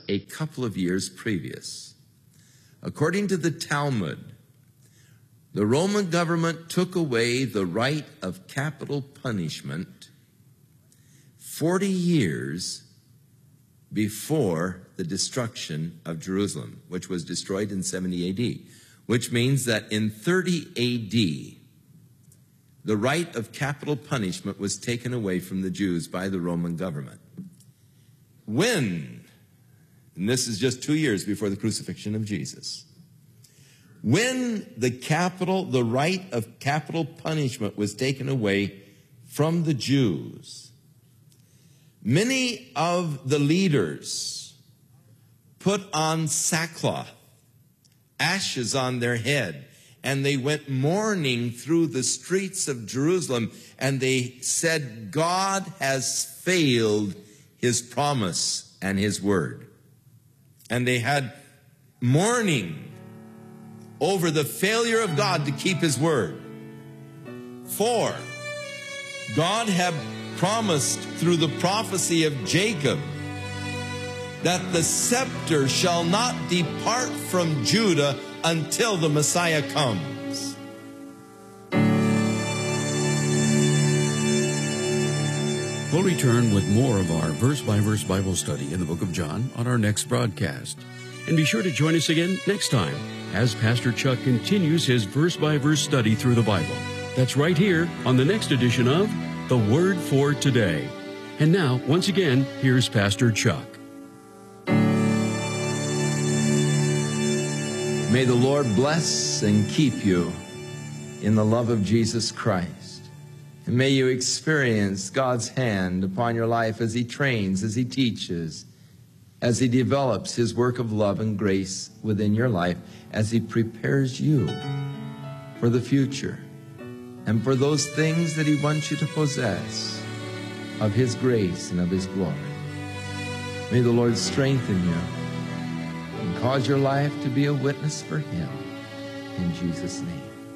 a couple of years previous. According to the Talmud, the Roman government took away the right of capital punishment 40 years before the destruction of Jerusalem, which was destroyed in 70 AD, which means that in 30 AD, the right of capital punishment was taken away from the Jews by the Roman government. When, and this is just 2 years before the crucifixion of Jesus, when the right of capital punishment was taken away from the Jews, many of the leaders put on sackcloth, ashes on their head, and they went mourning through the streets of Jerusalem, and they said, God has failed his promise and his word. And they had mourning over the failure of God to keep his word. For God had promised through the prophecy of Jacob that the scepter shall not depart from Judah until the Messiah comes. We'll return with more of our verse-by-verse Bible study in the book of John on our next broadcast. And be sure to join us again next time as Pastor Chuck continues his verse-by-verse study through the Bible. That's right here on the next edition of The Word for Today. And now, once again, here's Pastor Chuck. May the Lord bless and keep you in the love of Jesus Christ. And may you experience God's hand upon your life as he trains, as he teaches, as he develops his work of love and grace within your life, as he prepares you for the future and for those things that he wants you to possess of his grace and of his glory. May the Lord strengthen you and cause your life to be a witness for him. In Jesus' name.